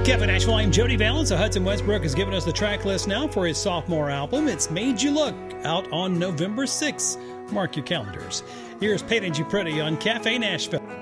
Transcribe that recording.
Cafe Nashville, I'm Jody Valance. Hudson Westbrook has given us the track list now for his sophomore album. It's Made You Look, out on November 6th. Mark your calendars. Here's Paint You Pretty on Cafe Nashville.